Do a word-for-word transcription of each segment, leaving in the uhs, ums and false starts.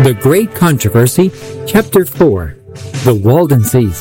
The Great Controversy, Chapter four, The Waldenses.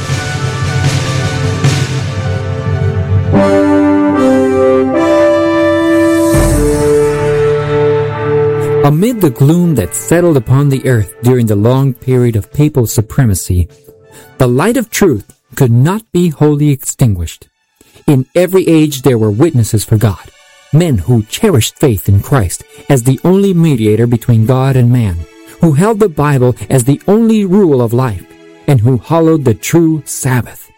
Amid the gloom that settled upon the earth during the long period of papal supremacy, the light of truth could not be wholly extinguished. In every age there were witnesses for God, men who cherished faith in Christ as the only mediator between God and man, who held the Bible as the only rule of life, and who hallowed the true Sabbath.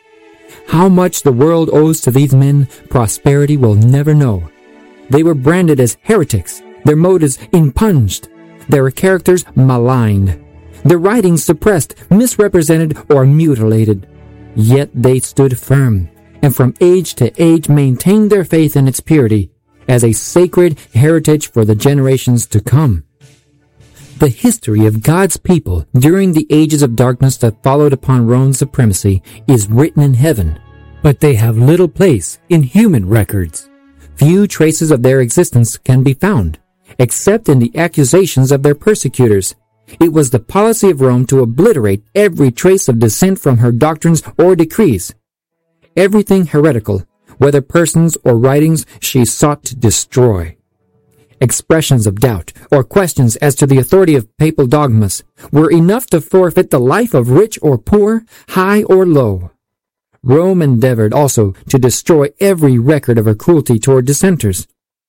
How much the world owes to these men, posterity will never know. They were branded as heretics, their motives impunged, their characters maligned, their writings suppressed, misrepresented, or mutilated. Yet they stood firm, and from age to age maintained their faith in its purity as a sacred heritage for the generations to come. The history of God's people during the ages of darkness that followed upon Rome's supremacy is written in heaven, but they have little place in human records. Few traces of their existence can be found, except in the accusations of their persecutors. It was the policy of Rome to obliterate every trace of dissent from her doctrines or decrees. Everything heretical, whether persons or writings, she sought to destroy. Expressions of doubt or questions as to the authority of papal dogmas were enough to forfeit the life of rich or poor, high or low. Rome endeavored also to destroy every record of her cruelty toward dissenters.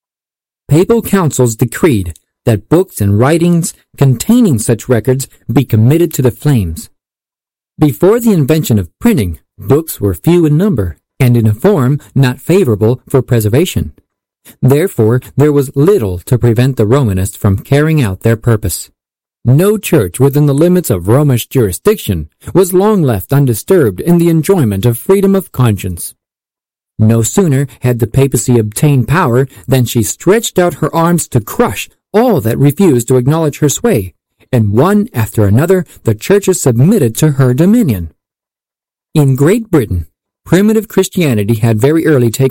Papal councils decreed that books and writings containing such records be committed to the flames. Before the invention of printing, books were few in number and in a form not favorable for preservation. Therefore, there was little to prevent the Romanists from carrying out their purpose. No church within the limits of Romish jurisdiction was long left undisturbed in the enjoyment of freedom of conscience. No sooner had the papacy obtained power than she stretched out her arms to crush all that refused to acknowledge her sway, and one after another the churches submitted to her dominion. In Great Britain, primitive Christianity had very early taken